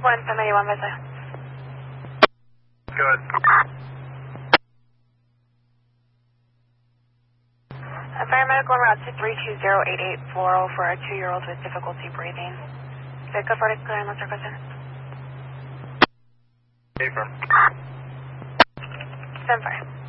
171 Vista. Good. Paramedical route to 32088 Floral for a 2-year-old with difficulty breathing. Cerca for declaring nuestra ocasión. Affirm. Stand by.